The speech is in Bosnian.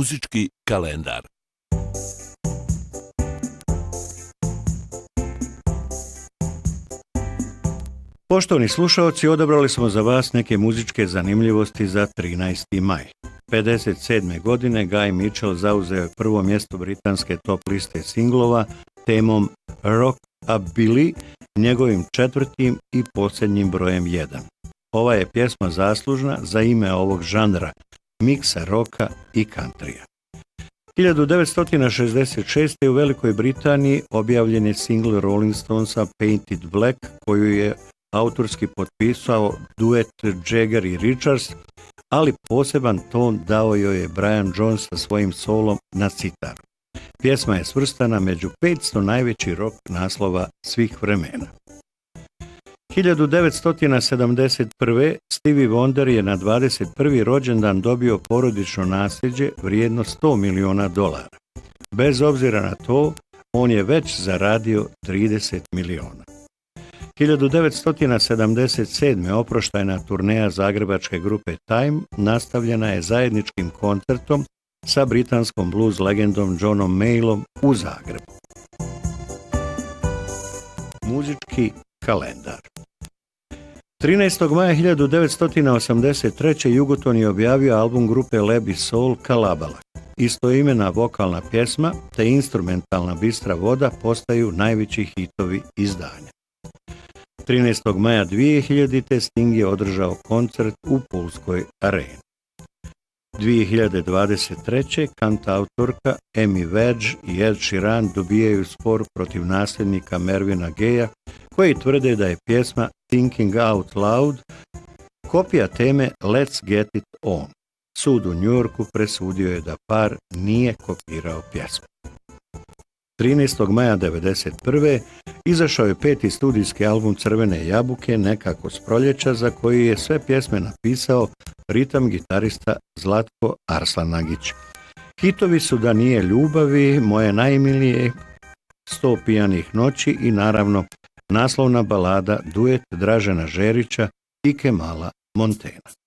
Muzički kalendar. Poštovani slušaoci, odabrali smo za vas neke muzičke zanimljivosti za 13. maj. 57. godine Guy Mitchell zauzeo je prvo mjesto britanske top liste singlova temom Rockabilly, njegovim četvrtim i posljednjim brojem 1. Ova je pjesma zaslužna za ime ovog žanra, miksa roka i countryja. 1966. u Velikoj Britaniji objavljen je singl Rolling Stonesa Painted Black, koju je autorski potpisao duet Jagger i Richards, ali poseban ton dao joj je Brian Jones sa svojim solom na citaru. Pjesma je svrstana među 500 najvećih rock naslova svih vremena. 1971. Stevie Wonder je na 21. rođendan dobio porodično nasljeđe vrijedno $100 miliona. Bez obzira na to, on je već zaradio 30 miliona. 1977. oproštajna turneja zagrebačke grupe Time nastavljena je zajedničkim koncertom sa britanskom blues legendom Johnom Mayallom u Zagrebu. Muzički kalendar. 13. maja 1983. Jugoton je objavio album grupe Lebi Soul Kalabala. Istoimena vokalna pjesma te instrumentalna Bistra voda postaju najveći hitovi izdanja. 13. maja 2000. Sting je održao koncert u Pulskoj areni. 2023. kantautorka Amy Wedge i Ed Sheeran dobijaju spor protiv nasljednika Marvina Gaye, koji tvrde da je pjesma Thinking Out Loud kopija teme Let's Get It On. Sud u Njujorku presudio je da par nije kopirao pjesmu. 13. maja 1991. izašao je 5. studijski album Crvene jabuke, Nekako s proljeća, za koji je sve pjesme napisao ritam gitarista Zlatko Arslanagić. Hitovi su Da nije ljubavi, Moje najmilije, 100 pijanih noći i naravno naslovna balada duet Dražena Žerića i Kemala Montena.